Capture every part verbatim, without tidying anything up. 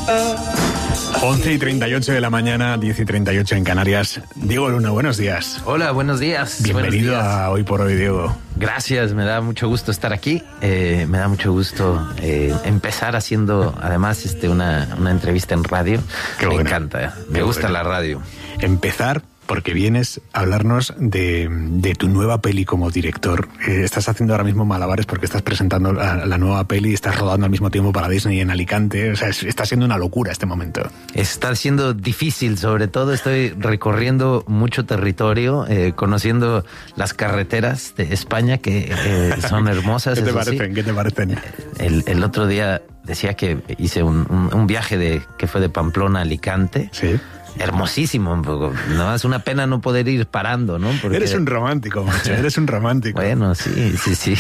once y treinta y ocho de la mañana, diez y treinta y ocho en Canarias. Diego Luna, buenos días. Hola, buenos días. Bienvenido buenos días. a Hoy por Hoy, Diego. Gracias, me da mucho gusto estar aquí. Eh, me da mucho gusto eh, empezar haciendo, además, este, una, una entrevista en radio. Qué me buena. encanta, me Qué gusta buena. la radio. Empezar porque vienes a hablarnos de, de tu nueva peli como director. Eh, estás haciendo ahora mismo malabares porque estás presentando la, la nueva peli y estás rodando al mismo tiempo para Disney en Alicante. O sea, es, está siendo una locura este momento. Está siendo difícil, sobre todo estoy recorriendo mucho territorio, eh, conociendo las carreteras de España que eh, son hermosas. ¿Qué te eso parecen? sí. ¿Qué te parecen? El, el otro día decía que hice un, un, un viaje de que fue de Pamplona a Alicante. Sí. Hermosísimo, no es una pena no poder ir parando, ¿no? Porque... Eres un romántico, macho, eres un romántico. Bueno, sí, sí, sí.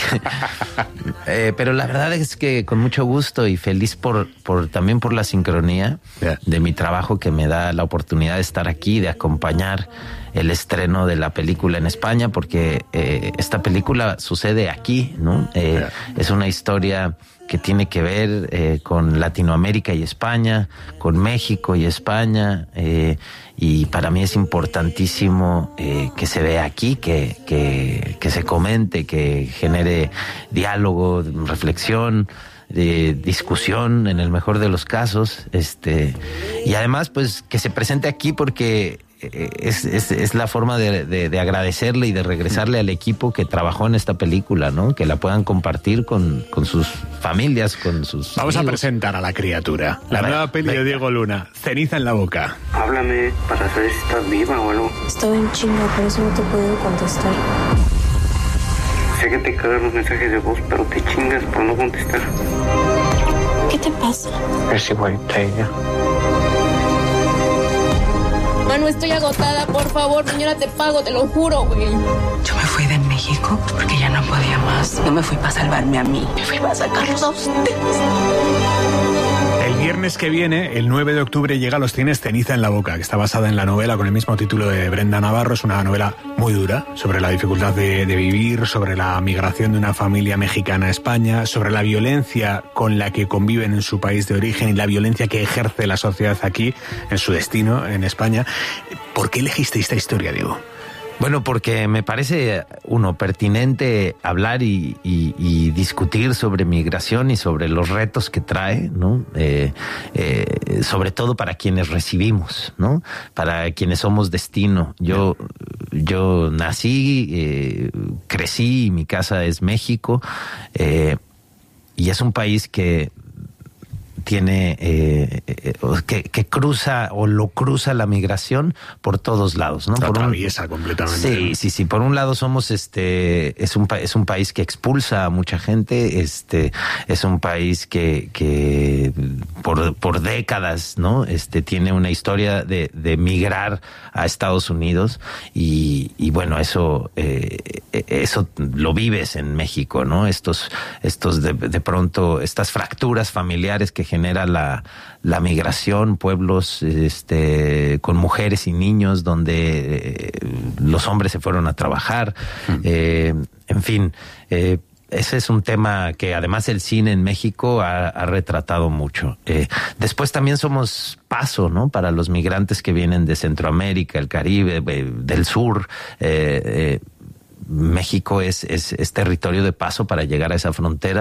eh, pero la verdad es que con mucho gusto y feliz por, por también por la sincronía yeah. de mi trabajo que me da la oportunidad de estar aquí, de acompañar el estreno de la película en España, porque eh, esta película sucede aquí, ¿no? Eh, yeah. Es una historia que tiene que ver eh, con Latinoamérica y España, con México y España, eh, y para mí es importantísimo eh, que se vea aquí, que, que, que se comente, que genere diálogo, reflexión, de discusión en el mejor de los casos, este, y además pues que se presente aquí porque Es, es, es la forma de, de, de agradecerle y de regresarle al equipo que trabajó en esta película, ¿no? Que la puedan compartir con, con sus familias, con sus Vamos amigos. a presentar a la criatura. La A ver, nueva peli venga. de Diego Luna, Ceniza en la boca. Háblame para saber si estás viva o algo. Estoy en chinga, por eso no te puedo contestar. Sé que te cagan los mensajes de voz, pero te chingas por no contestar. ¿Qué te pasa? Es igualita a ella. Manu, estoy agotada, por favor, mañana te pago, te lo juro, güey. Yo me fui de México porque ya no podía más. No me fui para salvarme a mí, me fui para sacarlos a ustedes. El viernes que viene, el nueve de octubre, llega a los cines Ceniza en la boca, que está basada en la novela con el mismo título de Brenda Navarro. Es una novela muy dura sobre la dificultad de, de vivir, sobre la migración de una familia mexicana a España, sobre la violencia con la que conviven en su país de origen y la violencia que ejerce la sociedad aquí, en su destino, en España. ¿Por qué elegiste esta historia, Diego? Bueno, porque me parece, uno, pertinente hablar y, y, y discutir sobre migración y sobre los retos que trae, ¿no? Eh, eh, sobre todo para quienes recibimos, ¿no? Para quienes somos destino. Yo, yo nací, eh, crecí, mi casa es México, eh, y es un país que tiene eh, eh, que, que cruza o lo cruza la migración por todos lados, ¿no? La Por atraviesa un, completamente. Sí, sí, sí. Por un lado somos este es un es un país que expulsa a mucha gente, este es un país que que por por décadas, ¿no? Este tiene una historia de de migrar a Estados Unidos y y bueno, eso eh, eso lo vives en México, ¿no? Estos estos de, de pronto estas fracturas familiares que genera la, la migración, pueblos este, con mujeres y niños donde eh, los hombres se fueron a trabajar. Mm. Eh, en fin, eh, ese es un tema que además el cine en México ha, ha retratado mucho. Eh, después también somos paso, ¿no? Para los migrantes que vienen de Centroamérica, el Caribe, eh, del sur. Eh, eh, México es, es, es territorio de paso para llegar a esa frontera.